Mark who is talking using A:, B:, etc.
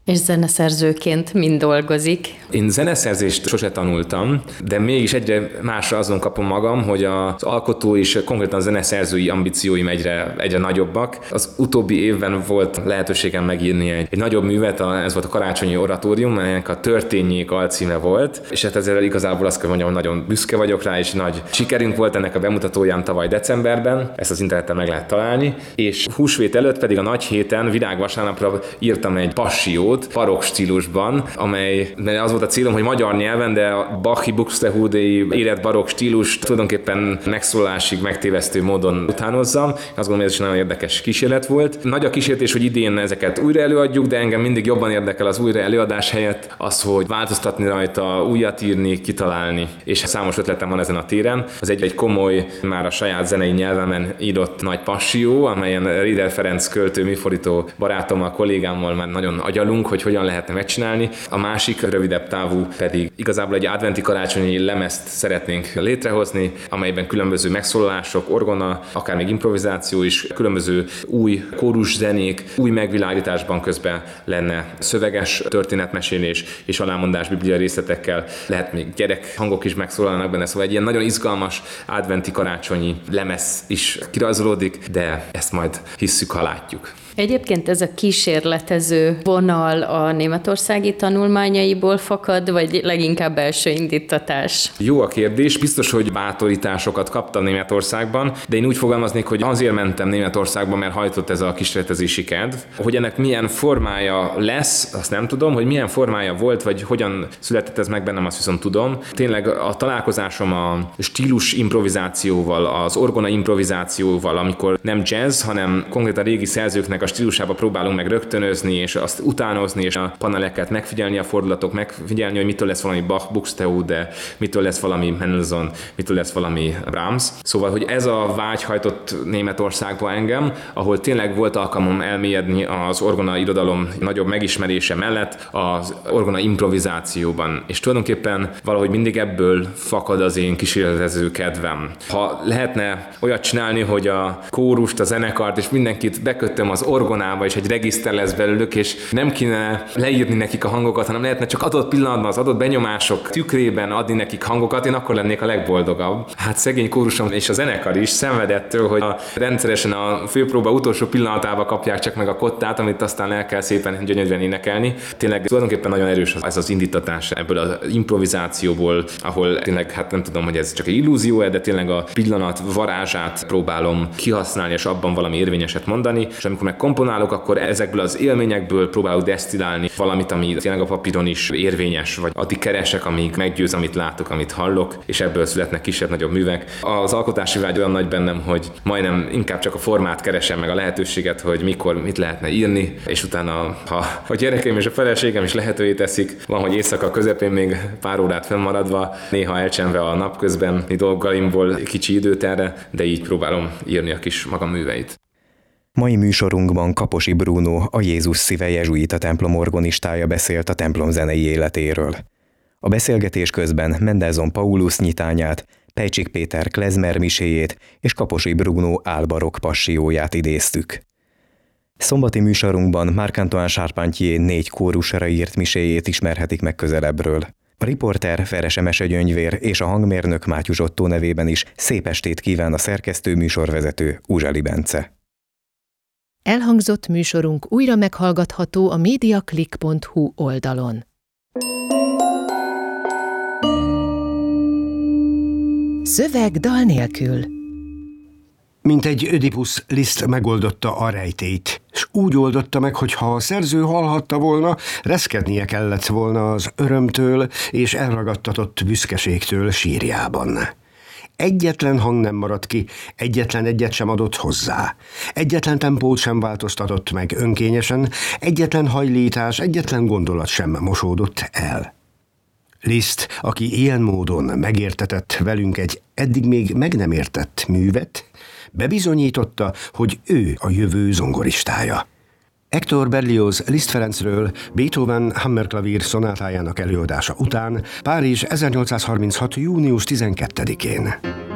A: És zeneszerzőként mind dolgozik?
B: Én zeneszerzést sose tanultam, de mégis egyre másra azon kapom magam, hogy az alkotó és konkrétan a zeneszerzői ambícióim egyre nagyobbak. Az utóbbi évben volt lehetőségem megírni egy nagyobb művet, ez volt a Karácsonyi Oratórium, melynek a Történjék alcíme volt, és hát ezzel igazából azt kell mondjam, hogy nagyon büszke vagyok rá, és nagy sikerünk volt ennek a bemutatóján tavaly decemberben, ezt az interneten meg lehet találni, és húsvét előtt pedig a nagy héten, virágvasárnapra írtam egy passió barokk stílusban, amely az volt a célom, hogy magyar nyelven, de a Bachi buxtehudei érett barokk stílus tulajdonképpen megszólalásig megtévesztő módon utánozzam. Azt gondolom, hogy ez is nagyon érdekes kísérlet volt. Nagy a kísérletés, hogy idén ezeket újra előadjuk, de engem mindig jobban érdekel az újra előadás helyett az, hogy változtatni rajta, újat írni, kitalálni, és számos ötletem van ezen a téren. Az egy komoly, már a saját zenei nyelvemen írott nagy passió, amelyen Rieder Ferenc költő, műfordító barátommal, kollégámmal már nagyon agyalunk, hogy hogyan lehetne megcsinálni. A másik, rövidebb távú pedig igazából egy adventi karácsonyi lemezt szeretnénk létrehozni, amelyben különböző megszólalások, orgona, akár még improvizáció is, különböző új kórus zenék, új megvilágításban közben lenne szöveges történetmesélés és alámondás biblia részletekkel, lehet még gyerek hangok is megszólalnak benne, szóval egy ilyen nagyon izgalmas adventi karácsonyi lemez is kirajzolódik, de ezt majd hisszük, ha látjuk.
A: Egyébként ez a kísérletező vonal a németországi tanulmányaiból fakad, vagy leginkább belső indítatás?
B: Jó a kérdés, biztos, hogy bátorításokat kaptam Németországban, de én úgy fogalmaznék, hogy azért mentem Németországba, mert hajtott ez a kísérletezési kedv. Hogy ennek milyen formája lesz, azt nem tudom, hogy milyen formája volt, vagy hogyan született ez meg bennem, azt viszont tudom. Tényleg a találkozásom a stílus improvizációval, az orgona improvizációval, amikor nem jazz, hanem konkrétan régi szerzőknek a stílusába próbálunk meg rögtönözni, és azt utánozni, és a paneleket megfigyelni, a fordulatok megfigyelni, hogy mitől lesz valami Bach, Buxtehude, mitől lesz valami Mendelssohn, mitől lesz valami Brahms. Szóval, hogy ez a vágy hajtott Németországba engem, ahol tényleg volt alkalmam elmélyedni az orgona irodalom nagyobb megismerése mellett az orgona improvizációban. És tulajdonképpen valahogy mindig ebből fakad az én kísérletező kedvem. Ha lehetne olyat csinálni, hogy a kórust, a zenekart és mindenkit beköttöm az orgonába, és egy regiszter lesz belőlük, és nem kéne leírni nekik a hangokat, hanem lehetne csak adott pillanatban az adott benyomások tükrében adni nekik hangokat, én akkor lennék a legboldogabb. Hát szegény kórusom és a zenekar is szenvedettől, hogy rendszeresen a főpróba utolsó pillanatában kapják csak meg a kottát, amit aztán el kell szépen gyönyörűen énekelni. Tényleg tulajdonképpen nagyon erős ez az indítatás ebből az improvizációból, ahol tényleg, hát nem tudom, hogy ez csak egy illúzió, de tényleg a pillanat varázsát próbálom kihasználni, és abban valami érvényeset mondani, és amikor meg komponálok, akkor ezekből az élményekből próbálok desztillálni valamit, ami tényleg a papíron is érvényes, vagy addig keresek, amíg meggyőz, amit látok, amit hallok, és ebből születnek kisebb-nagyobb művek. Az alkotási vágy olyan nagy bennem, hogy majdnem inkább csak a formát keresem, meg a lehetőséget, hogy mikor mit lehetne írni, és utána, ha a gyerekeim és a feleségem is lehetővé teszik, van, hogy éjszaka közepén még pár órát fennmaradva, néha elcsenve a napközben dolgaimból kicsi időt erre, de így próbálom írni a kis magam műveit.
C: Mai műsorunkban Kaposi Bruno, a Jézus Szíve jezsuita templom orgonistája beszélt a templom zenei életéről. A beszélgetés közben Mendelssohn Paulus nyitányát, Pejcsik Péter klezmer miséjét és Kaposi Bruno álbarokk passió-ját idéztük. Szombati műsorunkban Marc-Antoine Charpentier 4 kórusra írt miséjét ismerhetik meg közelebbről. A riporter Ferese Mesegyöngyvér és a hangmérnök Mátyus Ottó nevében is szép estét kíván a szerkesztő műsorvezető Uzseli Bence.
D: Elhangzott műsorunk újra meghallgatható a mediaclick.hu oldalon. Szöveg dal nélkül.
E: Mint egy Ödipusz, Liszt megoldotta a rejtélyt, és úgy oldotta meg, hogy ha a szerző hallhatta volna, reszkednie kellett volna az örömtől és elragadtatott büszkeségtől sírjában. Egyetlen hang nem maradt ki, egyetlen egyet sem adott hozzá. Egyetlen tempót sem változtatott meg önkényesen, egyetlen hajlítás, egyetlen gondolat sem mosódott el. Liszt, aki ilyen módon megértetett velünk egy eddig még meg nem értett művet, bebizonyította, hogy ő a jövő zongoristája. Hector Berlioz Liszt Ferencről Beethoven hammerklavír szonátájának előadása után Párizs 1836. június 12-én.